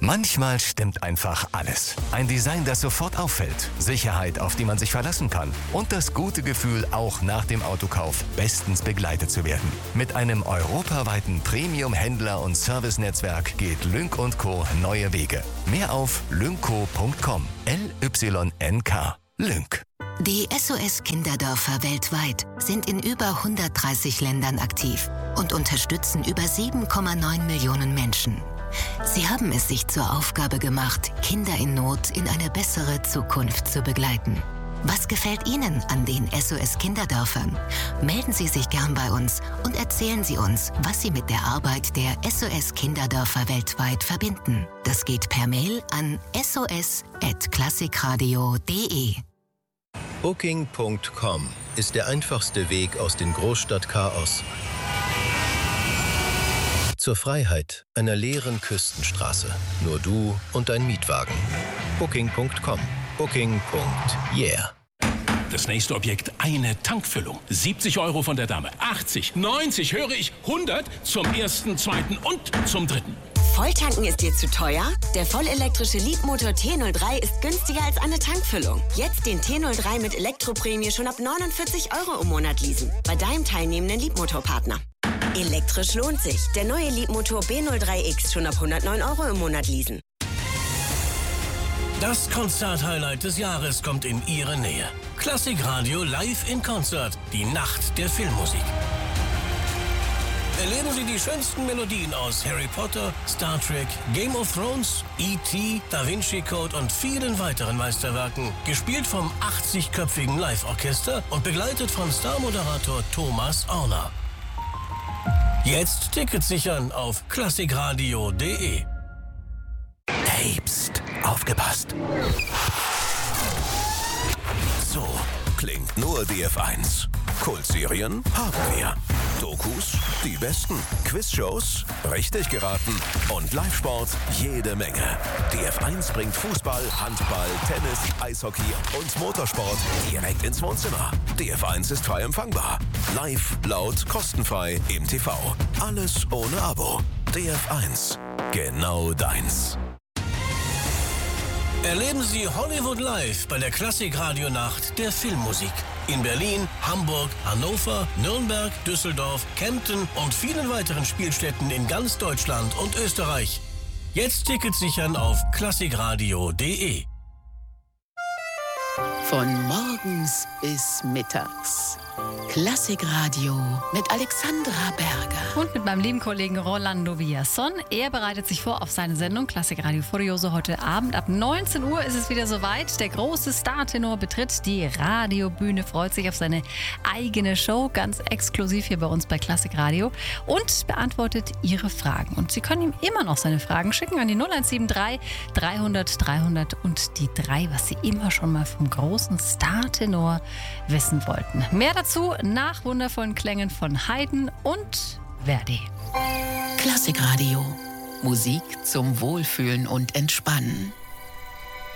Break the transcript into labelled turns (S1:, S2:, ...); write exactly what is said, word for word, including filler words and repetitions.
S1: Manchmal stimmt einfach alles. Ein Design, das sofort auffällt, Sicherheit, auf die man sich verlassen kann und das gute Gefühl, auch nach dem Autokauf bestens begleitet zu werden. Mit einem europaweiten Premium-Händler- und Servicenetzwerk geht Lynk und Co. neue Wege. Mehr auf lynco punkt com. L Y N K. Lynk.
S2: Die S O S-Kinderdörfer weltweit sind in über hundertdreißig Ländern aktiv und unterstützen über sieben Komma neun Millionen Menschen. Sie haben es sich zur Aufgabe gemacht, Kinder in Not in eine bessere Zukunft zu begleiten. Was gefällt Ihnen an den S O S-Kinderdörfern? Melden Sie sich gern bei uns und erzählen Sie uns, was Sie mit der Arbeit der S O S-Kinderdörfer weltweit verbinden. Das geht per Mail an s o s at klassikradio punkt de.
S3: Booking punkt com ist der einfachste Weg aus dem Großstadtchaos zur Freiheit einer leeren Küstenstraße. Nur du und dein Mietwagen. Booking punkt com. Booking. Yeah.
S4: Das nächste Objekt, eine Tankfüllung. siebzig Euro von der Dame. achtzig, neunzig, höre ich, hundert zum ersten, zweiten und zum dritten.
S5: Volltanken ist dir zu teuer? Der vollelektrische Leapmotor T null drei ist günstiger als eine Tankfüllung. Jetzt den T null drei mit Elektroprämie schon ab neunundvierzig Euro im Monat leasen. Bei deinem teilnehmenden Leapmotor-Partner. Elektrisch lohnt sich. Der neue Leapmotor B null drei X schon ab hundertneun Euro im Monat leasen.
S6: Das Konzert-Highlight des Jahres kommt in Ihre Nähe. Klassikradio live in Konzert. Die Nacht der Filmmusik. Erleben Sie die schönsten Melodien aus Harry Potter, Star Trek, Game of Thrones, E T, Da Vinci Code und vielen weiteren Meisterwerken. Gespielt vom achtzigköpfigen Live-Orchester und begleitet von Star-Moderator Thomas Orner. Jetzt Tickets sichern auf klassikradio punkt de.
S1: Hey, pst, aufgepasst. So klingt nur D F eins. Kultserien haben wir. Dokus, die besten. Quizshows, richtig geraten. Und Live-Sport, jede Menge. D F eins bringt Fußball, Handball, Tennis, Eishockey und Motorsport direkt ins Wohnzimmer. D F eins ist frei empfangbar. Live, laut, kostenfrei im T V. Alles ohne Abo. D F eins. Genau deins.
S6: Erleben Sie Hollywood live bei der Klassikradio-Nacht der Filmmusik. In Berlin, Hamburg, Hannover, Nürnberg, Düsseldorf, Kempten und vielen weiteren Spielstätten in ganz Deutschland und Österreich. Jetzt Tickets sichern auf klassikradio punkt de.
S7: Von morgens bis mittags. Klassikradio mit Alexandra Berger.
S8: Und mit meinem lieben Kollegen Rolando Villazón. Er bereitet sich vor auf seine Sendung Klassikradio Furioso heute Abend. Ab neunzehn Uhr ist es wieder soweit. Der große Startenor betritt die Radiobühne, freut sich auf seine eigene Show, ganz exklusiv hier bei uns bei Klassikradio und beantwortet Ihre Fragen. Und Sie können ihm immer noch seine Fragen schicken an die null eins sieben drei dreihundert dreihundert und die drei, was Sie immer schon mal vom großen Startenor wissen wollten. Mehr dazu nach wundervollen Klängen von Haydn und Verdi.
S7: Klassikradio. Musik zum Wohlfühlen und Entspannen.